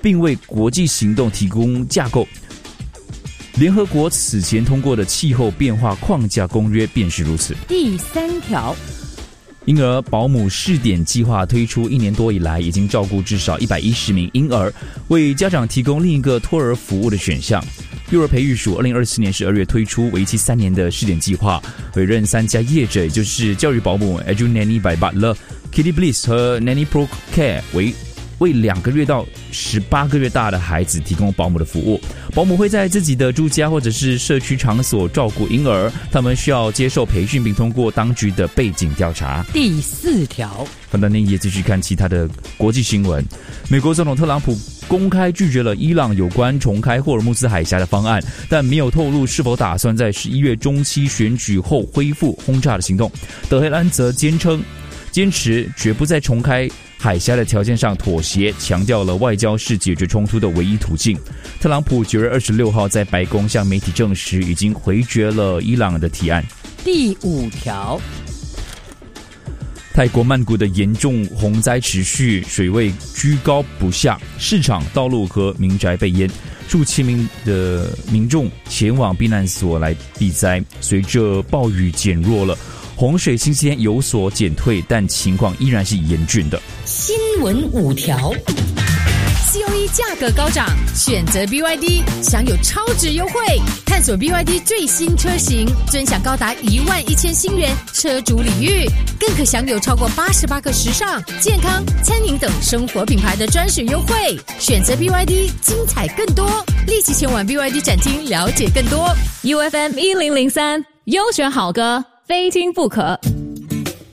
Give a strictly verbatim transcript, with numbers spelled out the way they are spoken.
并为国际行动提供架构。联合国此前通过的气候变化框架公约便是如此。 第三条， 婴儿保姆试点计划推出一年多以来，已经照顾至少一百一十名婴儿，为家长提供另一个托儿服务的选项。幼儿培育署二零二四年十二月推出为期三年的试点计划，委任三家业者，也就是教育保姆 EduNanny by Butler、Kitty Bliss 和 Nanny Pro Care 为为两个月到十八个月大的孩子提供保姆的服务。保姆会在自己的住家或者是社区场所照顾婴儿，他们需要接受培训并通过当局的背景调查。 第四条， 翻到内页继续看其他的国际新闻。美国总统特朗普公开拒绝了伊朗有关重开霍尔木兹海峡的方案，但没有透露是否打算在十一月中期选举后恢复轰炸的行动。德黑兰则坚称坚持绝不在重开海峡的条件上妥协，强调了外交是解决冲突的唯一途径。特朗普九月二十六号在白宫向媒体证实，已经回绝了伊朗的提案。 第五条， 泰国曼谷的严重洪灾持续，水位居高不下，市场、道路和民宅被淹，数千名的民众前往避难所来避灾。随着暴雨减弱了，洪水星期天有所减退，但情况依然是严峻的。 新闻五条。C O E 价格高涨，选择 B Y D 享有超值优惠，探索 B Y D 最新车型，尊享高达一万一千新元车主礼遇，更可享有超过八十八个时尚、健康、餐饮等生活品牌的专属优惠。选择 B Y D， 精彩更多，立即前往 B Y D 展厅了解更多。U F M 一零零三，优选好歌，非听不可。